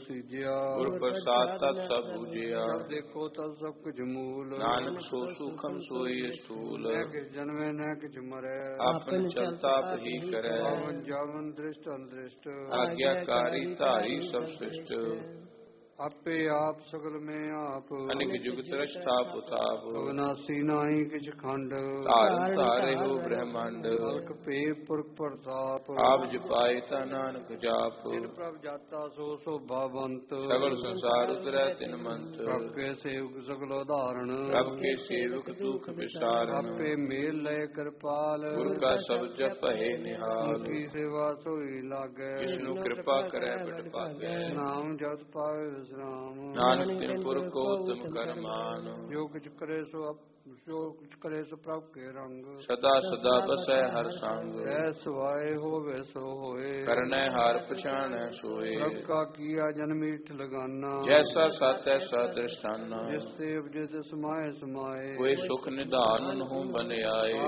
ਸੀਜਿਆ। ਗੁਰ ਪ੍ਰਸਾਦ ਤਤ ਸਭ ਬੂਝਿਆ। ਜਬ ਦੇਖੋ ਤਦ ਸਭ ਕੁਝ ਮੂਲ। ਨਾਨਕ ਸੋ ਸੂਖਮ ਸੋਈ ਸਥੂਲ। ਨਹਿ ਕਿਛ ਜਨਮੈ ਨਹਿ ਕਿਛ ਮਰੈ। ਆਪਨ ਚਲਤਾ ਆਪ ਹੀ ਕਰੈ। ਪਾਵਨ ਜਾਵਨ ਦ੍ਰਿਸ਼ਟ ਅੰਦ੍ਰਿਸ਼ਟ। ਆਗਿਆਕਾਰੀ ਧਾਰੀ ਸਭ ਸ੍ਰਿਸ਼ਟ। ਆਪੇ ਆਪ ਸਗਲ ਮੈਂ ਆਪ। ਅਨਿਕ ਜੁਗ ਤਰਸਤਾਪ ਉਤਾਪ। ਅਵਨਾਸੀ ਨਾਹੀ ਕਿਛ ਖੰਡ। ਧਾਰਨ ਧਾਰੇ ਹੋ ਬ੍ਰਹਮੰਡ। ਅਲਕ ਭੇ ਪੁਰਖ ਪ੍ਰਤਾਪ। ਆਪ ਜਪਾਏ ਤਾ ਨਾਨਕ ਜਾਪ। ਜਿਨ ਪ੍ਰਭ ਜਾਤਾ ਸੋ ਸੋਭਾਵੰਤ। ਸਗਲ ਸੰਸਾਰ ਉਤਰੈ ਤਿਨ ਮੰਤ। ਪ੍ਰਭ ਕੇ ਸੇਵਕ ਸਗਲ ਉਧਾਰਨ। ਪ੍ਰਭ ਕੇ ਸੇਵਕ ਦੁਖ ਵਿਸਾਰਨ। ਆਪੇ ਮੇਲ ਲਏ ਕਿਰਪਾਲ। ਗੁਰ ਕਾ ਸਬਦ ਜਪਹਿ ਨਿਹਾਲ। ਕੀ ਸੇਵਾ ਸੋਈ ਲਾਗੈ। ਜਿਸਨੂੰ ਕਿਰਪਾ ਕਰੈ ਬਿਟ ਭਾਗੈ। ਨਾਮ ਜਪਿ ਪਾਵੈ ਵਿਸਰਾਮ। ਨਾਨਕ ਤਿਨ ਪੁਰਖ ਕੋ ਉਤਮ ਕਰਮਾਨ। ਜੋ ਕਿਛ ਕਰੇ ਸੋ ਪ੍ਰਭ ਕੇ ਰੰਗ। ਸਦਾ ਸਦਾ ਬਸੈ ਹਰ ਸੰਗ। ਐ ਸਵਾਏ ਹੋਵੇ ਸੋ ਹੋਏ। ਕਰਨੈ ਹਾਰ ਪਛਾਣੈ ਸੋਏ। ਪ੍ਰਭ ਕਾ ਕੀਆ ਜਨਮੀਠ ਲਗਾਨਾ। ਜੈਸਾ ਸਤ ਐਸਾ ਦ੍ਰਿਸ਼ਟਾਨਾ। ਜਿਸ ਤੇ ਉਪਜੇ ਤੇ ਸਮਾਏ ਸਮਾਏ। ਹੋਏ ਸੁਖ ਨਿਧਾਨ ਨਹੁ ਬਨ ਆਏ।